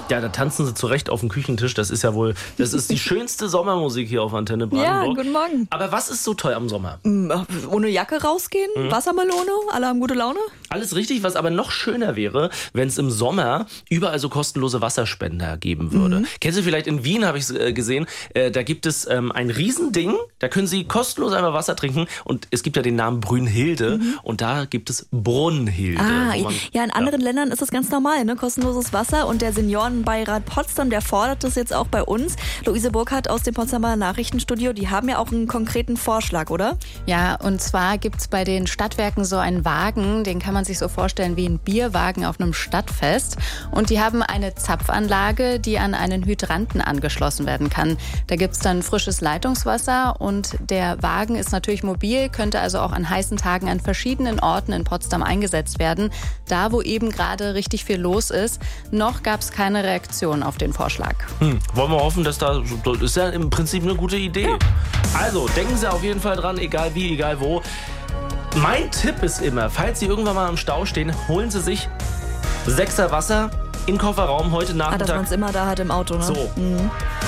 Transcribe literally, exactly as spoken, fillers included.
Ja, da tanzen sie zurecht auf dem Küchentisch. Das ist ja wohl, das ist die schönste Sommermusik hier auf Antenne Brandenburg. Ja, guten Morgen. Aber was ist so toll am Sommer? Ohne Jacke rausgehen, mhm. Wassermelone, alle haben gute Laune. Alles richtig, was aber noch schöner wäre, wenn es im Sommer überall so kostenlose Wasserspender geben würde. Mhm. Kennen Sie vielleicht in Wien, habe ich äh, gesehen, äh, da gibt es ähm, ein Riesending, da können Sie kostenlos einmal Wasser trinken und es gibt ja den Namen Brünnhilde mhm. und da gibt es Brunnhilde. Ah, man, ja, in anderen ja. Ländern ist das ganz normal, ne? Kostenloses Wasser und der Seniorenbeirat Potsdam, der fordert das jetzt auch bei uns. Luise Burkhardt aus dem Potsdamer Nachrichtenstudio, die haben ja auch einen konkreten Vorschlag, oder? Ja, und zwar gibt es bei den Stadtwerken so einen Wagen, den kann man sich so vorstellen wie ein Bierwagen auf einem Stadtfest. Und die haben eine Zapfanlage, die an einen Hydranten angeschlossen werden kann. Da gibt es dann frisches Leitungswasser und der Wagen ist natürlich mobil, könnte also auch an heißen Tagen an verschiedenen Orten in Potsdam eingesetzt werden. Da, wo eben gerade richtig viel los ist. Noch gab es keine Reaktion auf den Vorschlag. Hm, wollen wir hoffen, dass da, das ist ja im Prinzip eine gute Idee. Ja. Also, denken Sie auf jeden Fall dran, egal wie, egal wo. Mein Tipp ist immer, falls Sie irgendwann mal im Stau stehen, holen Sie sich Sechser Wasser im Kofferraum heute Nachmittag. Ah, dass man es immer da hat im Auto, ne? So. Mhm.